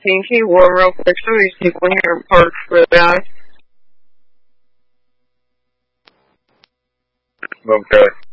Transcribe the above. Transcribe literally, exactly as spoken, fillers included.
Pinky War real quick so these people here in parks really bad. Okay.